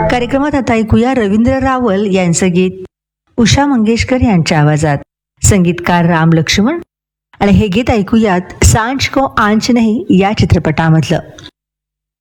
कार्यक्रमात आता ऐकूया रवींद्र रावल यांचं गीत उषा मंगेशकर यांच्या आवाजात, संगीतकार राम लक्ष्मण. आणि हे गीत ऐकूयात सांझ को आंच नहीं या चित्रपटामधलं.